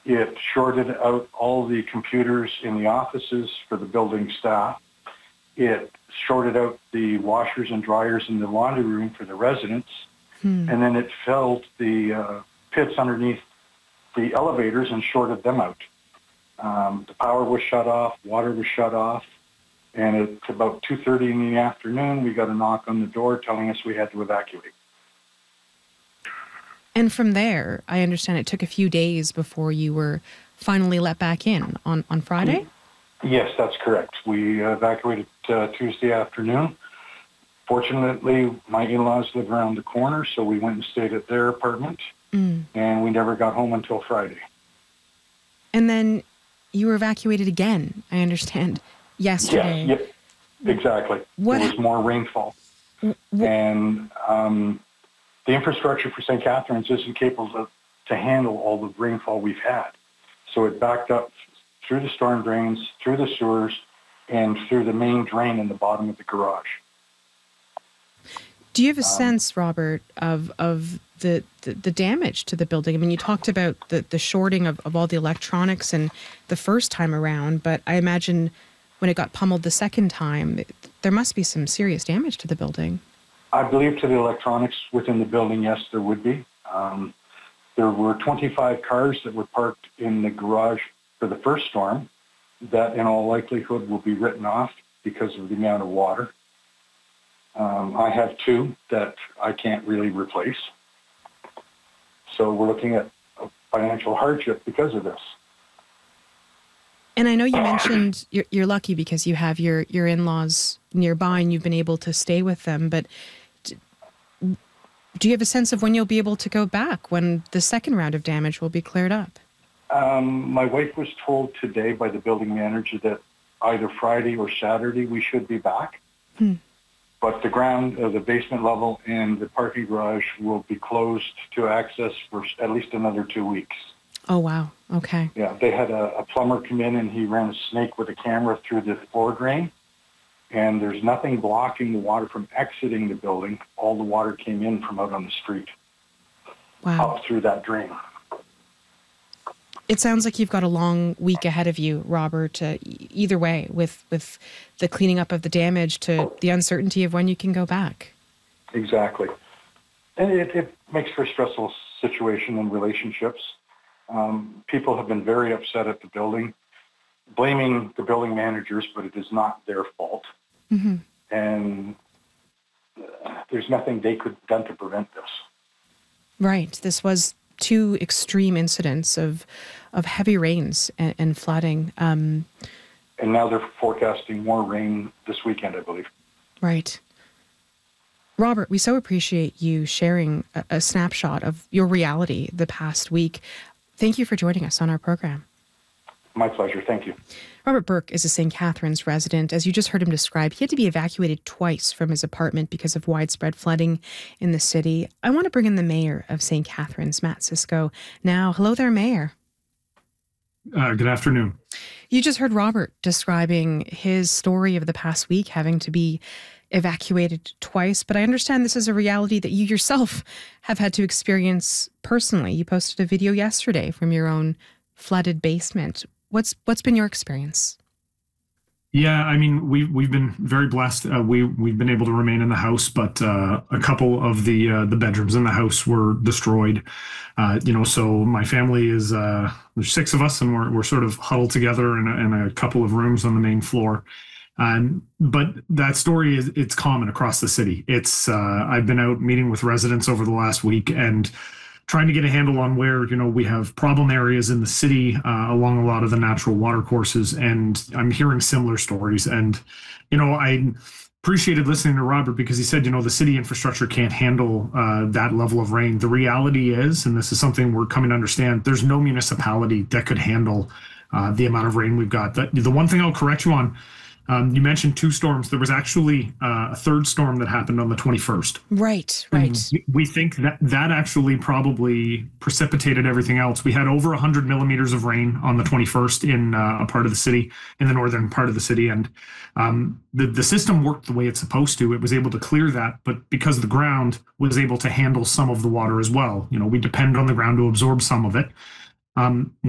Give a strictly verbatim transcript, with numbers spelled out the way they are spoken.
It shorted out all the computers in the offices for the building staff. It shorted out the washers and dryers in the laundry room for the residents. Hmm. And then it filled the uh, pits underneath the elevators and shorted them out. Um, the power was shut off, water was shut off, and at about two thirty in the afternoon, we got a knock on the door telling us we had to evacuate. And from there, I understand it took a few days before you were finally let back in on, on Friday? Yes, that's correct. We evacuated uh, Tuesday afternoon. Fortunately, my in-laws live around the corner, so we went and stayed at their apartment, mm. and we never got home until Friday. And then you were evacuated again, I understand, yesterday. Yes, yep, exactly. What? There was more rainfall. What? And um, the infrastructure for Saint Catharines isn't capable of, to handle all the rainfall we've had. So it backed up through the storm drains, through the sewers, and through the main drain in the bottom of the garage. Do you have a um, sense, Robert, of of the, the, the damage to the building? I mean, you talked about the, the shorting of, of all the electronics and the first time around, but I imagine when it got pummeled the second time, it, there must be some serious damage to the building. I believe to the electronics within the building, yes, there would be. Um, there were twenty-five cars that were parked in the garage for the first storm that in all likelihood will be written off because of the amount of water. Um, I have two that I can't really replace. So we're looking at a financial hardship because of this. And I know you mentioned you're, you're lucky because you have your, your in-laws nearby and you've been able to stay with them. But do, do you have a sense of when you'll be able to go back, when the second round of damage will be cleared up? Um, my wife was told today by the building manager that either Friday or Saturday we should be back. Hmm. But the ground, uh, the basement level and the parking garage will be closed to access for at least another two weeks. Oh, wow. Okay. Yeah, they had a, a plumber come in and he ran a snake with a camera through the floor drain. And there's nothing blocking the water from exiting the building. All the water came in from out on the street. Wow. Up through that drain. It sounds like you've got a long week ahead of you, Robert, uh, either way, with, with the cleaning up of the damage to the uncertainty of when you can go back. Exactly. And it, it makes for a stressful situation in relationships. Um, people have been very upset at the building, blaming the building managers, but it is not their fault. Mm-hmm. And uh, there's nothing they could have done to prevent this. Right. This was two extreme incidents of of heavy rains and, and flooding. Um, and now they're forecasting more rain this weekend, I believe. Right. Robert, we so appreciate you sharing a, a snapshot of your reality the past week. Thank you for joining us on our program. My pleasure. Thank you. Robert Burke is a Saint Catharines resident. As you just heard him describe, he had to be evacuated twice from his apartment because of widespread flooding in the city. I want to bring in the mayor of Saint Catharines, Matt Cisco. Now, hello there, Mayor. Uh, good afternoon. You just heard Robert describing his story of the past week, having to be evacuated twice. But I understand this is a reality that you yourself have had to experience personally. You posted a video yesterday from your own flooded basement. What's what's been your experience? Yeah, I mean, we've we've been very blessed. Uh, we we've been able to remain in the house, but uh, a couple of the uh, the bedrooms in the house were destroyed. Uh, you know, so my family is uh, there's six of us, and we're we're sort of huddled together in a, in a couple of rooms on the main floor. Um, but that story is it's common across the city. It's uh, I've been out meeting with residents over the last week and trying to get a handle on where, you know, we have problem areas in the city uh, along a lot of the natural water courses. And I'm hearing similar stories. And, you know, I appreciated listening to Robert because he said, you know, the city infrastructure can't handle uh, that level of rain. The reality is, and this is something we're coming to understand, there's no municipality that could handle uh, the amount of rain we've got. The, the one thing I'll correct you on, Um, you mentioned two storms. There was actually uh, a third storm that happened on the twenty-first. Right, right. And we think that that actually probably precipitated everything else. We had over one hundred millimeters of rain on the twenty-first in uh, a part of the city, in the northern part of the city. And um, the, the system worked the way it's supposed to. It was able to clear that, but because the ground was able to handle some of the water as well. You know, we depend on the ground to absorb some of it. Um,